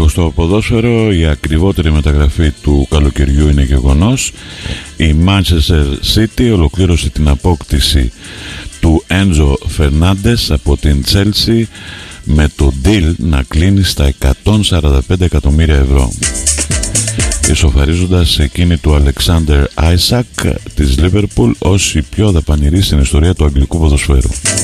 στο ποδόσφαιρο η ακριβότερη μεταγραφή του καλοκαιριού είναι γεγονός. Η Manchester City ολοκλήρωσε την απόκτηση του Ένζο Φερνάντες από την Chelsea με το deal να κλείνει στα 145 εκατομμύρια ευρώ, ισοφαρίζοντας εκείνη του Alexander Isak της Liverpool ως η πιο δαπανηρή στην ιστορία του αγγλικού ποδοσφαίρου.